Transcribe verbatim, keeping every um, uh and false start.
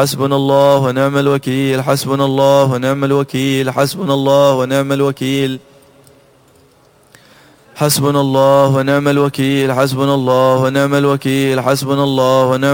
حسبنا الله ونعم الوكيل. حسبنا الله ونعم الوكيل. حسبنا الله ونعم الوكيل. حسبنا الله ونعم الوكيل. حسبنا الله ونعم الوكيل. حسبنا الله ونعم